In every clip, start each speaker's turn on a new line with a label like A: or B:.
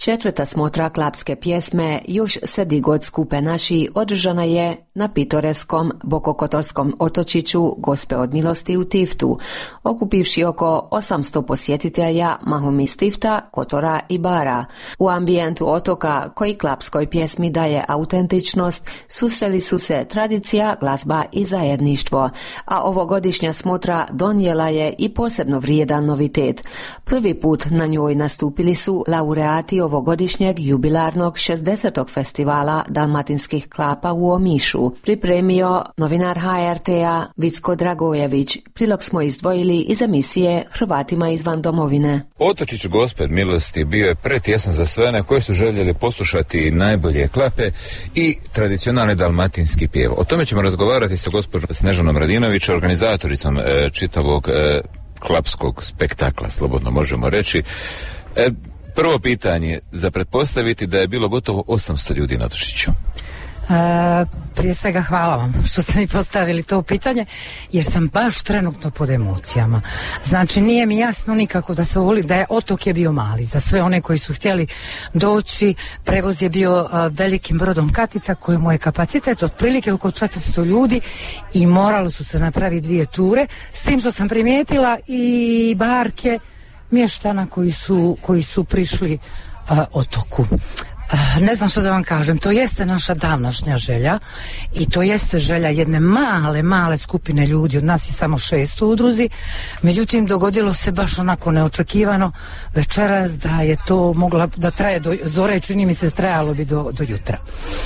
A: Četvrta smotra klapske pjesme Još se di god skupe naši održana je na pitoreskom bokokotorskom otočiću Gospe od milosti u Tiftu, okupivši oko 800 posjetitelja mahom iz Tifta, Kotora i Bara. U ambijentu otoka, koji klapskoj pjesmi daje autentičnost, susreli su se tradicija, glazba i zajedništvo, a ovogodišnja smotra donijela je i posebno vrijedan novitet. Prvi put na njoj nastupili su laureati ovogodišnjeg jubilarnog 60. festivala dalmatinskih klapa u Omišu, pripremio novinar HRT-a Vicko Dragojević. Prilog smo izdvojili iz emisije Hrvatima izvan domovine.
B: Otočić Gospe od milosti bio je pretjesan za sve one koji su željeli poslušati najbolje klape i tradicionalni dalmatinski pjev. O tome ćemo razgovarati sa gospođom Snežanom Radinović, organizatoricom čitavog klapskog spektakla, slobodno možemo reći. Prvo pitanje, za pretpostaviti da je bilo gotovo 800 ljudi na Otočiću.
C: Prije svega hvala vam što ste mi postavili to pitanje, jer sam baš trenutno pod emocijama. Znači, nije mi jasno nikako da se voli, da je otok je bio mali. Za sve one koji su htjeli doći, prevoz je bio velikim brodom Katica, kojemu je kapacitet otprilike oko 400 ljudi i moralo su se napraviti 2 ture, s tim što sam primijetila i barke mještana koji su prišli otoku. Ne znam što da vam kažem, to jeste naša davnašnja želja i to jeste želja jedne male skupine ljudi, od nas je samo 6 u udruzi, međutim dogodilo se baš onako neočekivano večeras da je to mogla da traje do zore, čini mi se trajalo bi do jutra.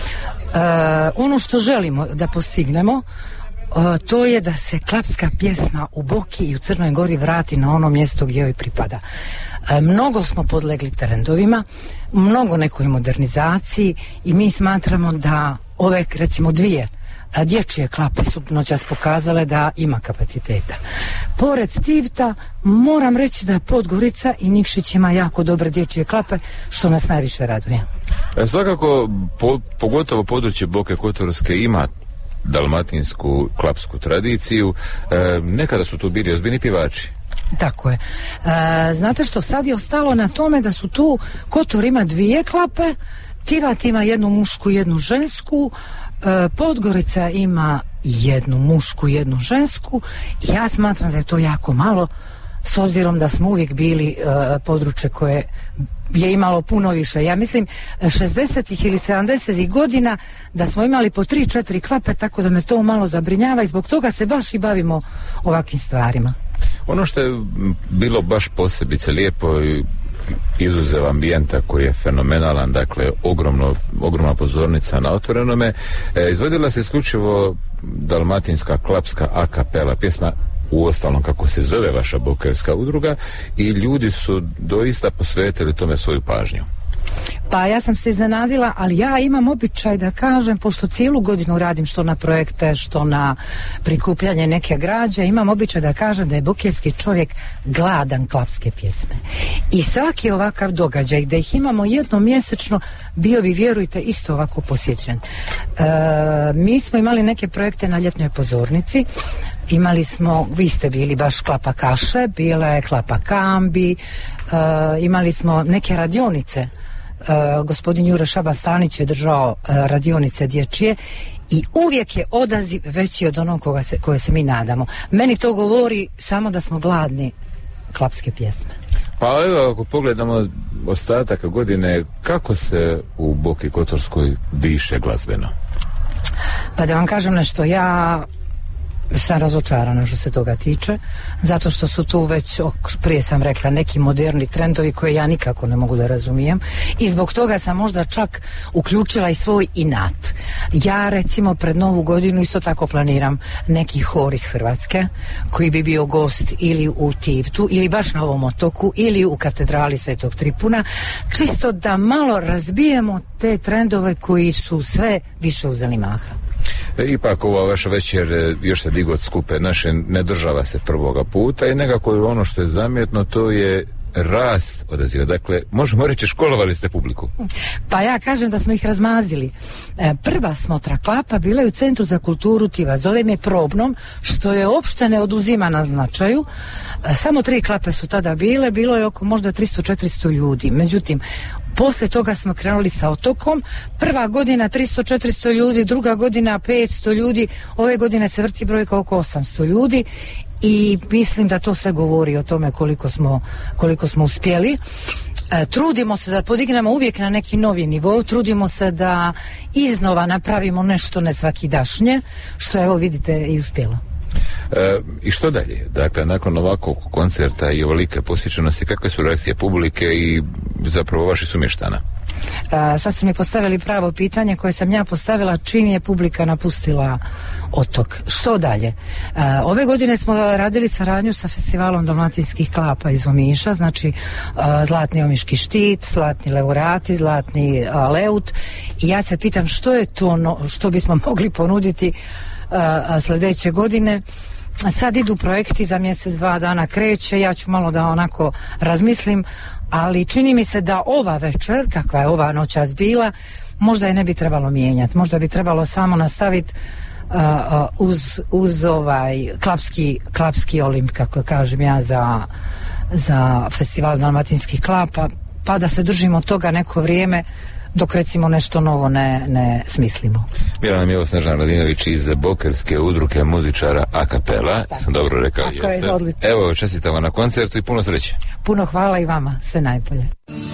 C: Ono što želimo da postignemo, to je da se klapska pjesma u Boki i u Crnoj Gori vrati na ono mjesto gdje joj pripada. Mnogo smo podlegli trendovima, mnogo nekoj modernizaciji i mi smatramo da ove recimo 2 dječje klape su noćas pokazale da ima kapaciteta. Pored Tivta moram reći da je Podgorica i Nikšić ima jako dobre dječje klape, što nas najviše raduje.
B: Svakako, pogotovo područje Boke Kotorske ima dalmatinsku klapsku tradiciju. Nekada su tu bili ozbiljni pjevači.
C: Tako je. Znate što, sad je ostalo na tome da su tu, Kotor ima 2 klape, Tivat ima 1 mušku i 1 žensku, Podgorica ima 1 mušku i 1 žensku. Ja smatram da je to jako malo, s obzirom da smo uvijek bili područje koje je imalo puno više. Ja mislim 60. ili 70. godina da smo imali po 3-4 klape, tako da me to malo zabrinjava i zbog toga se baš i bavimo ovakvim stvarima.
B: Ono što je bilo baš posebice lijepo i izuzev ambijenta koji je fenomenalan, dakle ogromna pozornica na otvorenome, izvodila se isključivo dalmatinska klapska a kapela pjesma, uostalom kako se zove vaša bokerska udruga, i ljudi su doista posvetili tome svoju pažnju.
C: Pa ja sam se iznenadila, ali ja imam običaj da kažem, pošto cijelu godinu radim što na projekte, što na prikupljanje neke građe, imam običaj da kažem da je bokerski čovjek gladan klapske pjesme. I svaki ovakav događaj, da ih imamo jednom mjesečno, bio bi, vjerujte, isto ovako posjećen. Mi smo imali neke projekte na ljetnoj pozornici. Imali smo, vi ste bili baš klapa kaše, bila je klapa kambi, imali smo neke radionice. Gospodin Jure Šaba-Stanić je držao radionice dječje i uvijek je odaziv veći od onog koje se mi nadamo. Meni to govori samo da smo gladni klapske pjesme.
B: Pa evo, ako pogledamo ostatak godine, kako se u Boki Kotorskoj diše glazbeno?
C: Pa da vam kažem nešto, ja sam razočarana što se toga tiče, zato što su tu već, prije sam rekla, neki moderni trendovi koje ja nikako ne mogu da razumijem i zbog toga sam možda čak uključila i svoj inat. Ja recimo pred Novu godinu isto tako planiram neki hor iz Hrvatske koji bi bio gost ili u Tivtu ili baš na ovom otoku ili u katedrali Svetog Tripuna, čisto da malo razbijemo te trendove koji su sve više uzeli maha.
B: Ipak ova vaša večer Još se digo skupe naše ne država se prvoga puta i nekako ono što je zamjetno, to je rast odaziva. Dakle, možemo reći, školovali ste publiku.
C: Pa ja kažem da smo ih razmazili. Prva smotra klapa bila je u Centru za kulturu Tivac. Zovem je probnom, što je uopšte ne oduzima na značaju. Samo 3 klape su tada bile, bilo je oko možda 300-400 ljudi. Međutim, posle toga smo krenuli sa Otokom. Prva godina 300-400 ljudi, druga godina 500 ljudi, ove godine se vrti brojka oko 800 ljudi. I mislim da to sve govori o tome koliko smo uspjeli. Trudimo se da podignemo uvijek na neki novi nivo, trudimo se da iznova napravimo nešto nesvakidašnje, što evo vidite i uspjelo.
B: I što dalje? Dakle, nakon ovakvog koncerta i ovolike posjećenosti, kakve su reakcije publike i zapravo vaših sumještana?
C: Sad ste mi postavili pravo pitanje koje sam ja postavila čim je publika napustila Otok. Što dalje? Ove godine smo radili saradnju sa festivalom dalmatinskih klapa iz Omiša, znači Zlatni omiški štit, Zlatni laureati, Zlatni leut, i ja se pitam što je to što bismo mogli ponuditi sljedeće godine. Sad idu projekti, za mjesec, 2 dana kreće, ja ću malo da onako razmislim, ali čini mi se da ova večer, kakva je ova noćas bila, možda je ne bi trebalo mijenjati, možda bi trebalo samo nastaviti uz ovaj klapski olimp, kako kažem ja, za festival dalmatinskih klapa, pa da se držimo toga neko vrijeme dok recimo nešto novo ne smislimo.
B: Bila nam je ovo Snežana Radinović iz Bokerske udruge muzičara a cappella. Sam dobro rekao?
C: Tako je, odlično.
B: Evo, čestitamo na koncertu i puno sreće.
C: Puno hvala i vama, sve najbolje.